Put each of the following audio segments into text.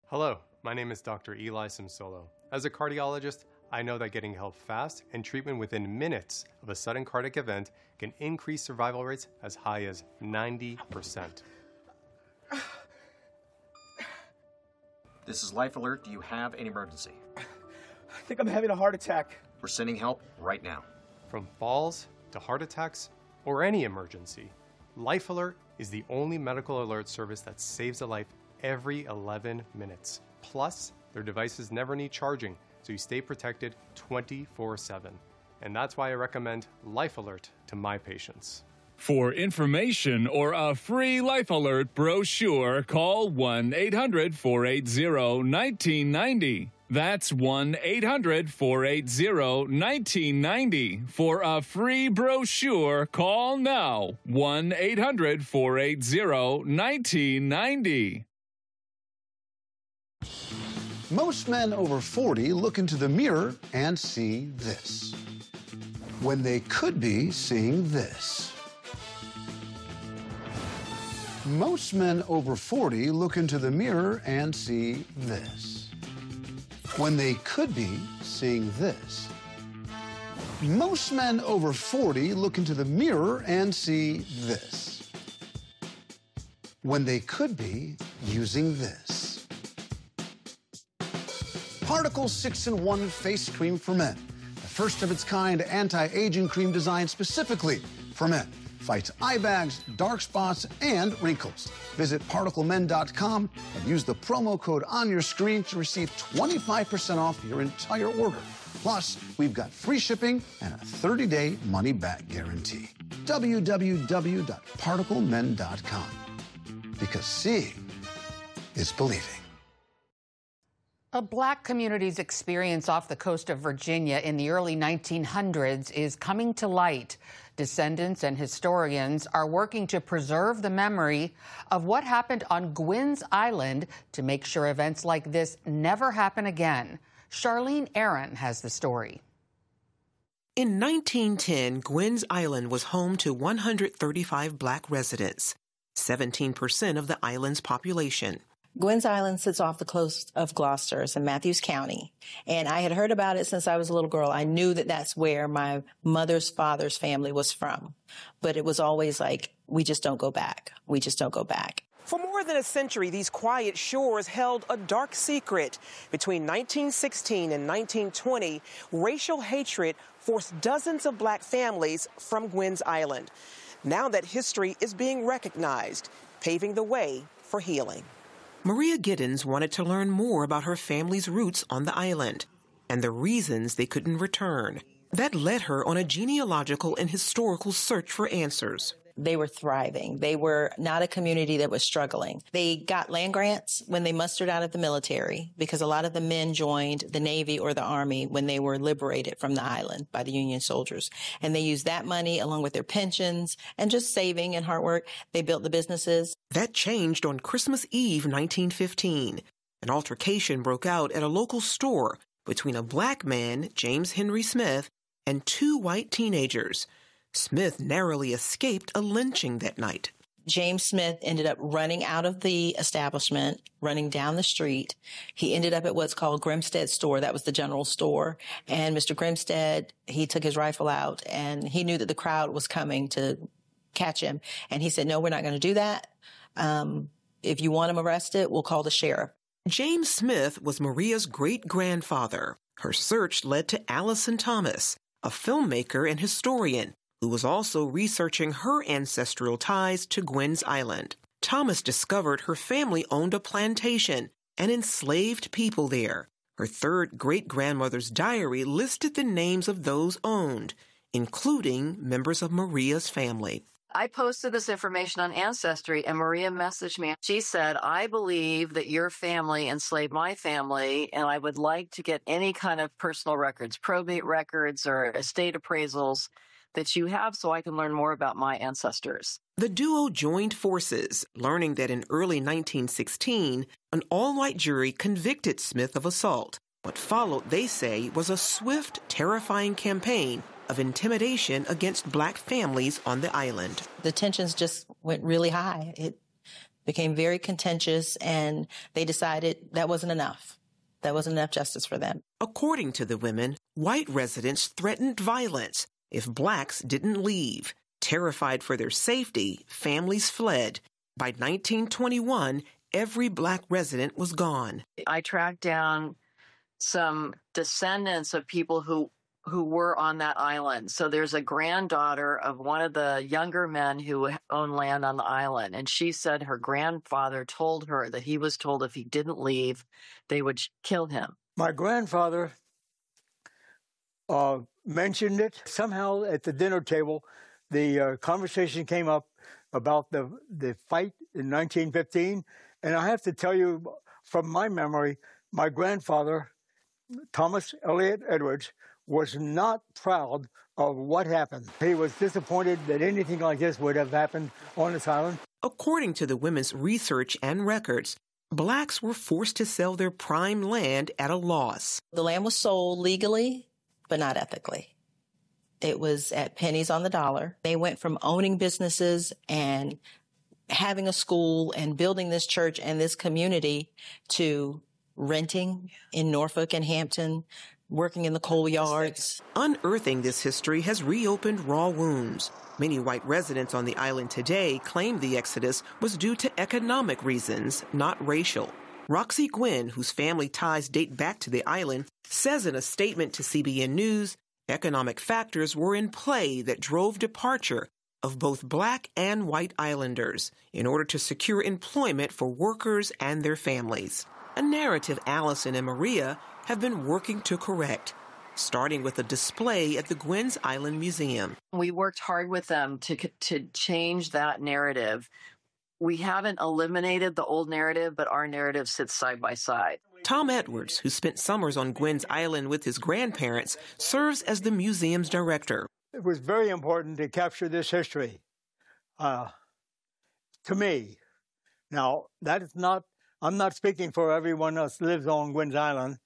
Hello, my name is Dr. Eli Simsolo. As a cardiologist, I know that getting help fast and treatment within minutes of a sudden cardiac event can increase survival rates as high as 90%. This is Life Alert. Do you have an emergency? I think I'm having a heart attack. We're sending help right now. From falls to heart attacks or any emergency, Life Alert is the only medical alert service that saves a life every 11 minutes. Plus, their devices never need charging, so you stay protected 24/7. And that's why I recommend Life Alert to my patients. For information or a free Life Alert brochure, call 1-800-480-1990. That's 1-800-480-1990. For a free brochure, call now. 1-800-480-1990. Most men over 40 look into the mirror and see this, when they could be seeing this. Most men over 40 look into the mirror and see this, when they could be seeing this. Most men over 40 look into the mirror and see this, when they could be using this. Particle 6-in-1 Face Cream for Men, the first of its kind anti-aging cream designed specifically for men. Fights eye bags, dark spots, and wrinkles. Visit ParticleMen.com and use the promo code on your screen to receive 25% off your entire order. Plus, we've got free shipping and a 30-day money-back guarantee. www.ParticleMen.com. Because seeing is believing. A black community's experience off the coast of Virginia in the early 1900s is coming to light. Descendants and historians are working to preserve the memory of what happened on Gwynns Island to make sure events like this never happen again. Charlene Aaron has the story. In 1910, Gwynns Island was home to 135 black residents, 17% of the island's population. Gwynns Island sits off the coast of Gloucester. It's in Matthews County. And I had heard about it since I was a little girl. I knew that that's where my mother's father's family was from. But it was always like, we just don't go back. We just don't go back. For more than a century, these quiet shores held a dark secret. Between 1916 and 1920, racial hatred forced dozens of black families from Gwynns Island. Now that history is being recognized, paving the way for healing. Maria Giddens wanted to learn more about her family's roots on the island and the reasons they couldn't return. That led her on a genealogical and historical search for answers. They were thriving. They were not a community that was struggling. They got land grants when they mustered out of the military because a lot of the men joined the Navy or the Army when they were liberated from the island by the Union soldiers. And they used that money along with their pensions and just saving and hard work. They built the businesses. That changed on Christmas Eve, 1915. An altercation broke out at a local store between a black man, James Henry Smith, and two white teenagers. Smith narrowly escaped a lynching that night. James Smith ended up running out of the establishment, running down the street. He ended up at what's called Grimstead store. That was the general store. And Mr. Grimstead, he took his rifle out and he knew that the crowd was coming to catch him. And he said, no, we're not going to do that. If you want him arrested, we'll call the sheriff. James Smith was Maria's great-grandfather. Her search led to Allison Thomas, a filmmaker and historian, who was also researching her ancestral ties to Gwynns Island. Thomas discovered her family owned a plantation and enslaved people there. Her third great-grandmother's diary listed the names of those owned, including members of Maria's family. I posted this information on Ancestry, and Maria messaged me. She said, I believe that your family enslaved my family, and I would like to get any kind of personal records, probate records or estate appraisals that you have so I can learn more about my ancestors. The duo joined forces, learning that in early 1916, an all-white jury convicted Smith of assault. What followed, they say, was a swift, terrifying campaign of intimidation against black families on the island. The tensions just went really high. became very contentious, and they decided that wasn't enough. That wasn't enough justice for them. According to the women, white residents threatened violence if blacks didn't leave. Terrified for their safety, families fled. By 1921, every black resident was gone. I tracked down some descendants of people who were on that island. So there's a granddaughter of one of the younger men who owned land on the island. And she said her grandfather told her that he was told if he didn't leave, they would kill him. My grandfather mentioned it. Somehow at the dinner table, the conversation came up about the fight in 1915. And I have to tell you, from my memory, my grandfather, Thomas Elliott Edwards, was not proud of what happened. He was disappointed that anything like this would have happened on this island. According to the women's research and records, blacks were forced to sell their prime land at a loss. The land was sold legally, but not ethically. It was at pennies on the dollar. They went from owning businesses and having a school and building this church and this community to renting in Norfolk and Hampton, working in the coal yards. Unearthing this history has reopened raw wounds. Many white residents on the island today claim the exodus was due to economic reasons, not racial. Roxy Gwynn, whose family ties date back to the island, says in a statement to CBN News, economic factors were in play that drove departure of both black and white islanders in order to secure employment for workers and their families. A narrative Allison and Maria have been working to correct, starting with a display at the Gwynns Island Museum. We worked hard with them to change that narrative. We haven't eliminated the old narrative, but our narrative sits side by side. Tom Edwards, who spent summers on Gwynns Island with his grandparents, serves as the museum's director. It was very important to capture this history, to me. Now, that is not, I'm not speaking for everyone else who lives on Gwynns Island.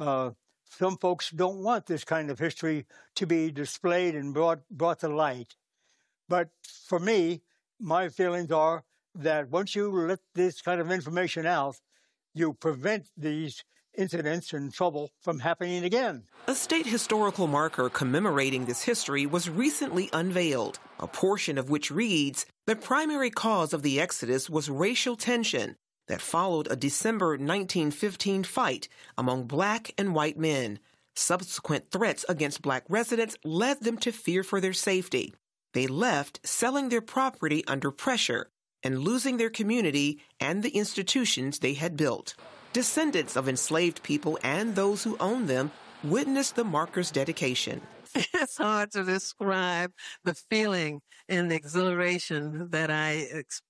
Some folks don't want this kind of history to be displayed and brought to light. But for me, my feelings are that once you let this kind of information out, you prevent these incidents and trouble from happening again. A state historical marker commemorating this history was recently unveiled, a portion of which reads, the primary cause of the exodus was racial tension that followed a December 1915 fight among black and white men. Subsequent threats against black residents led them to fear for their safety. They left, selling their property under pressure and losing their community and the institutions they had built. Descendants of enslaved people and those who owned them witnessed the marker's dedication. It's hard to describe the feeling and the exhilaration that I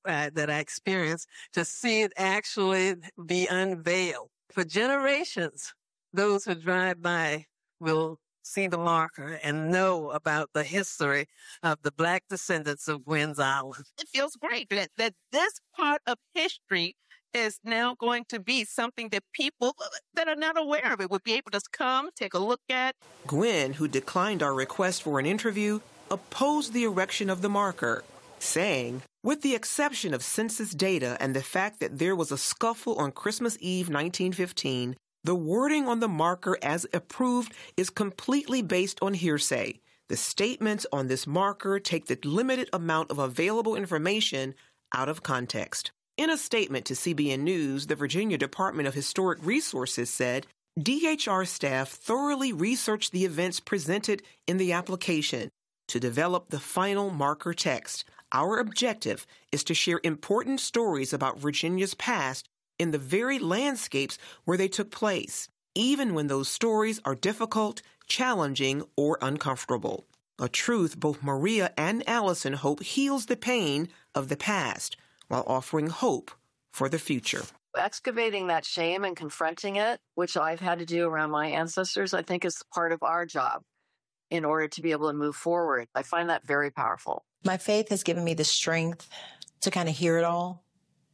experienced to see it actually be unveiled. For generations, those who drive by will see the marker and know about the history of the black descendants of Gwynns Island. It feels great that this part of history is now going to be something that people that are not aware of it would be able to come, take a look at. Gwynn, who declined our request for an interview, opposed the erection of the marker, saying, with the exception of census data and the fact that there was a scuffle on Christmas Eve 1915, the wording on the marker as approved is completely based on hearsay. The statements on this marker take the limited amount of available information out of context. In a statement to CBN News, the Virginia Department of Historic Resources said, DHR staff thoroughly researched the events presented in the application to develop the final marker text. Our objective is to share important stories about Virginia's past in the very landscapes where they took place, even when those stories are difficult, challenging, or uncomfortable. A truth both Maria and Allison hope heals the pain of the past while offering hope for the future. Excavating that shame and confronting it, which I've had to do around my ancestors, I think is part of our job in order to be able to move forward. I find that very powerful. My faith has given me the strength to kind of hear it all,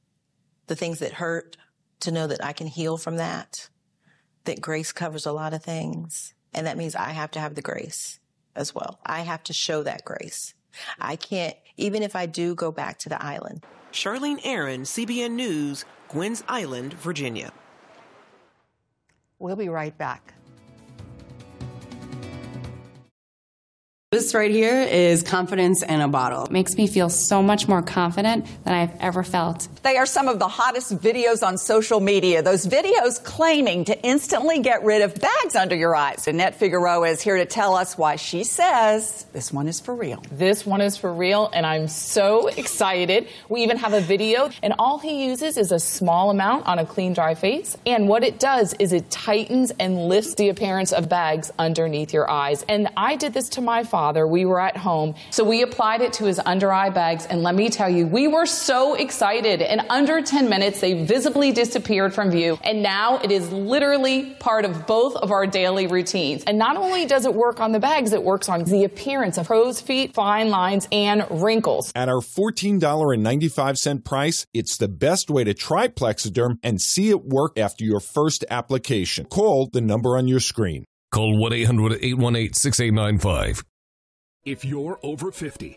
the things that hurt, to know that I can heal from that grace covers a lot of things. And that means I have to have the grace as well. I have to show that grace. I can't even if I do go back to the island. Charlene Aaron, CBN News, Gwynns Island, Virginia. We'll be right back. This right here is confidence in a bottle. It makes me feel so much more confident than I've ever felt. They are some of the hottest videos on social media. Those videos claiming to instantly get rid of bags under your eyes. Annette Figueroa is here to tell us why she says this one is for real. This one is for real, and I'm so excited. We even have a video, and all he uses is a small amount on a clean, dry face. And what it does is it tightens and lifts the appearance of bags underneath your eyes. And I did this to my father. We were at home, so we applied it to his under eye bags, and let me tell you, we were so excited. In under 10 minutes, they visibly disappeared from view, and now it is literally part of both of our daily routines. And not only does it work on the bags, it works on the appearance of crow's feet, fine lines, and wrinkles. At our $14.95 price, it's the best way to try Plexiderm and see it work after your first application. Call the number on your screen. Call 1-800-818-6895. If you're over 50